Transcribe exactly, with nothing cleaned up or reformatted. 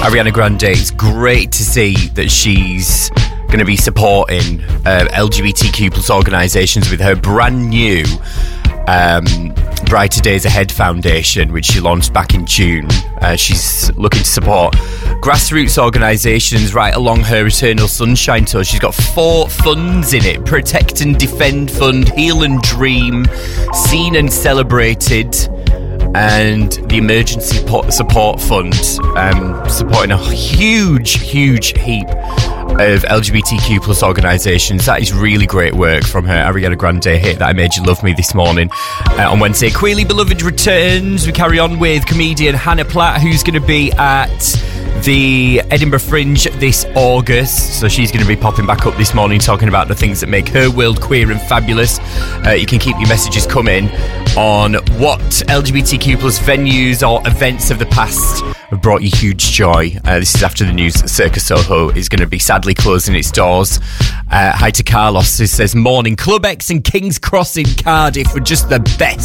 Ariana Grande, it's great to see that she's going to be supporting uh, L G B T Q plus organisations with her brand new um, Brighter Days Ahead Foundation, which she launched back in June. Uh, she's looking to support grassroots organisations right along her Eternal Sunshine Tour. She's got four funds in it: Protect and Defend Fund, Heal and Dream, Seen and Celebrated, and the Emergency Support Fund, um, supporting a huge, huge heap of L G B T Q plus organisations. That is really great work from her. Ariana Grande hit That I Made You Love Me this morning uh, on Wednesday. Queerly Beloved returns. We carry on with comedian Hannah Platt, who's going to be at the Edinburgh Fringe this August. So she's going to be popping back up this morning talking about the things that make her world queer and fabulous. Uh, you can keep your messages coming on what L G B T Q plus venues or events of the past have brought you huge joy. Uh, this is after the news that Circus Soho is going to be sadly closing its doors. Uh, hi to Carlos, who says, morning, Club X and King's Cross in Cardiff were just the best.